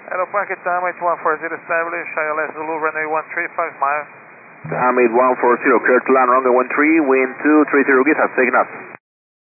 Hello, Pocket Time 8140 established, ILS Zulu, runway 13, 5 miles. Time 8140, clear to land, runway 13, wind 230, get up, taking up.